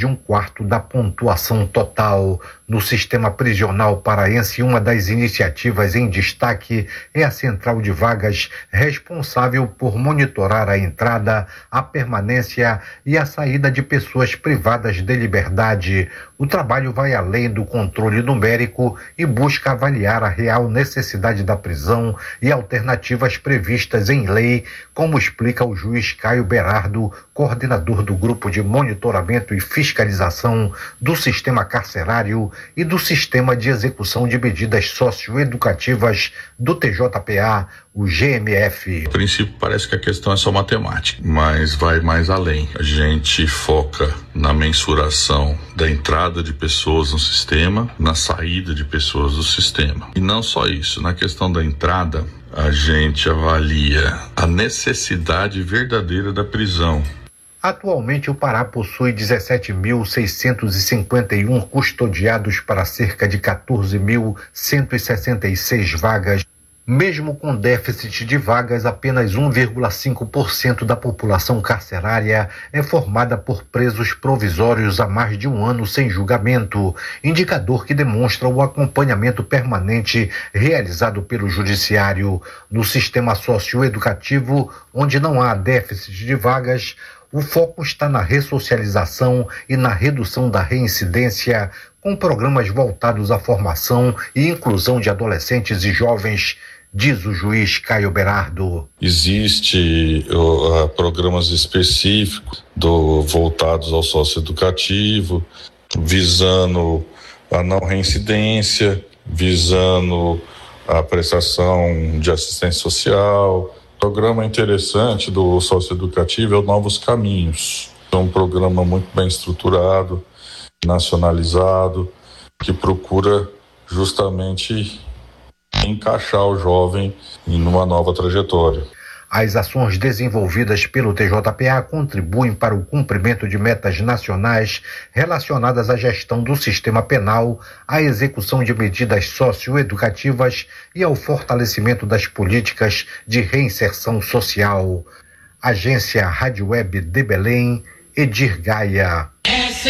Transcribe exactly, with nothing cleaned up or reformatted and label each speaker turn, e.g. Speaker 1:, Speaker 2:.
Speaker 1: de um quarto da pontuação total. No sistema prisional paraense, uma das iniciativas em destaque é a Central de Vagas, responsável por monitorar a entrada, a permanência e a saída de pessoas privadas de liberdade. O trabalho vai além do controle numérico e busca avaliar a real necessidade da prisão e alternativas previstas em lei, como explica o juiz Caio Berardo, coordenador do Grupo de Monitoramento e Fiscalização do Sistema Carcerário e do Sistema de Execução de Medidas Socioeducativas do T J P A, o G M F.
Speaker 2: A princípio parece que a questão é só matemática, mas vai mais além. A gente foca na mensuração da entrada de pessoas no sistema, na saída de pessoas do sistema. E não só isso, na questão da entrada, a gente avalia a necessidade verdadeira da prisão.
Speaker 1: Atualmente, o Pará possui dezessete mil seiscentos e cinquenta e um custodiados para cerca de quatorze mil cento e sessenta e seis vagas. Mesmo com déficit de vagas, apenas um vírgula cinco por cento da população carcerária é formada por presos provisórios há mais de um ano sem julgamento, indicador que demonstra o acompanhamento permanente realizado pelo Judiciário. No sistema socioeducativo, onde não há déficit de vagas, o foco está na ressocialização e na redução da reincidência, com programas voltados à formação e inclusão de adolescentes e jovens, diz o juiz Caio Berardo.
Speaker 2: Existe uh, programas específicos do, voltados ao socioeducativo, visando a não reincidência, visando a prestação de assistência social. O programa interessante do socioeducativo é o Novos Caminhos. É um programa muito bem estruturado, nacionalizado, que procura justamente encaixar o jovem em uma nova trajetória.
Speaker 1: As ações desenvolvidas pelo T J P A contribuem para o cumprimento de metas nacionais relacionadas à gestão do sistema penal, à execução de medidas socioeducativas e ao fortalecimento das políticas de reinserção social. Agência Rádio Web de Belém, Edir Gaia.